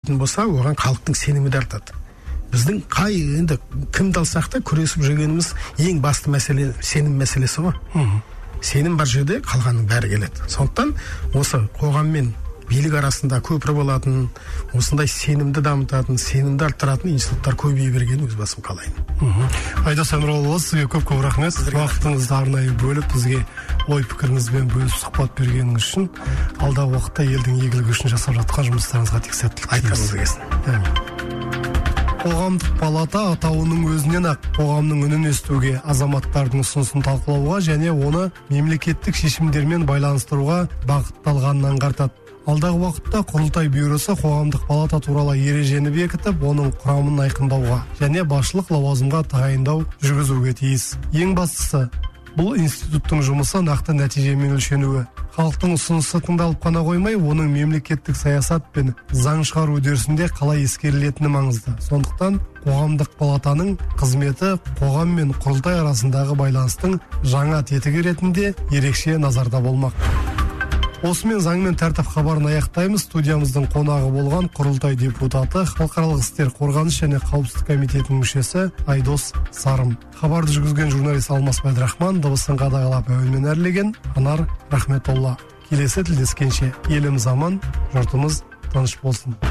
беретін болса, оған халықтың сенімі де артады. Біздің енді кімді алсақ та күресіп жүргеніміз ең басты мәселе сенім мәселесі ғой. Сенім бар жерде қалғанның бәрі келеді. Сондықтан осы қоғам мен билік арасында көпір болатын, осындай сенімді дамытатын, сенімді арттыратын институттар көбейе бергенін өз басым қалаймын. Айдос Әмірғалыұлы, сізге көп рахмет. Уақытыңызды арнайы бөліп, бізге ой пікіріңізбен бөліп сұхбат бергеніңіз үшін, алдағы уақытта елдің игілігі үшін жасап жатқан жұмыстарыңызға тек сәттілік тілейміз. Қоғамдық палата атауының өзінен-ақ қоғамның үнін естуге, азаматтардың ұсынысын талқылауға және оны мемлекеттік шешімдермен байланыстыруға бағытталғанын аңғартады. Алдағы уақытта құрылтай бюросы қоғамдық палата туралы ережені бекітіп, оның құрамын айқындауға және басшылық лауазымға тағайындау жүргізуге тиіс. Ең бастысы, бұл институттың жұмысы нақты нәтижемен өлшенуі. Халықтың ұсынысы тыңдалып қана қоймай, оның мемлекеттік саясат пен заң шығару үдерісінде қалай ескерілетіні маңызды. Сондықтан қоғамдық палатаның қызметі қоғам мен құрылтай арасындағы байланыстың жаңа тетігі ретінде ерекше назарда болмақ. Осымен заң мен тәртіп хабарын аяқтаймыз. Студиямыздың қонағы болған құрылтай депутаты, халықаралық істер қорғаныс және қауіпсіздік комитетінің мүшесі Айдос Сарым. Хабарды жүргізген журналист Алмас Байдрахман, дыбысын қадағалап әуенмен әрлеген Анар Рахметолла. Келесі тілдескенше еліміз аман, жұртымыз тыныш болсын.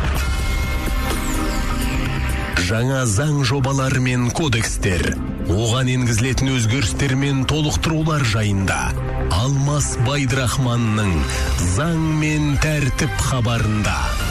Жаңа заң жобалары мен кодекстер, оған енгізілетін өзгерістер мен толықтырулар жайында Алмас Байдрахманның заң мен тәртіп хабарында.